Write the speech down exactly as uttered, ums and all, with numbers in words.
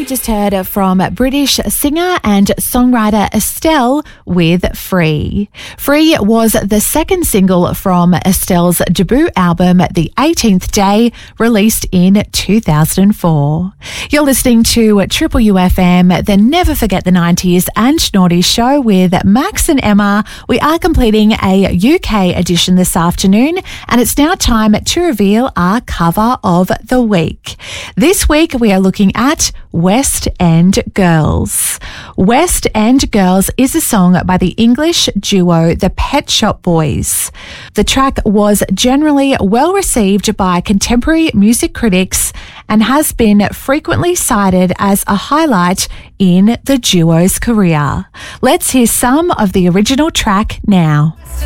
We just heard from British singer and songwriter Estelle with Free. Free was the second single from Estelle's debut album, The eighteenth Day, released in two thousand four. You're listening to Triple U F M, the Never Forget the nineties and Naughty Show with Max and Emma. We are completing a U K edition this afternoon, and it's now time to reveal our cover of the week. This week we are looking at West End Girls. West End Girls is a song by the English duo The Pet Shop Boys. The track was generally well received by contemporary music critics and has been frequently cited as a highlight in the duo's career. Let's hear some of the original track now.